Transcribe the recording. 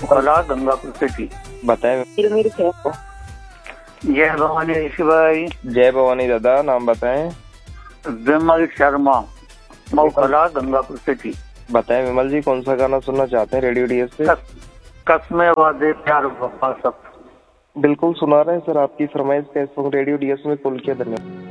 कला गंगापुर सिटी। बताएं। जय भवानी ऋषि भाई। जय भवानी दादा, नाम बताएं। विमल शर्मा, मऊकला गंगापुर सिटी। बताएं विमल जी, कौन सा गाना सुनना चाहते हैं रेडियो डीएस से? कसमें वादे प्यार वफा सब। बिल्कुल सुना रहे हैं सर, आपकी फरमाइश का सॉन्ग रेडियो डीएस में कॉल किया, धन्यवाद।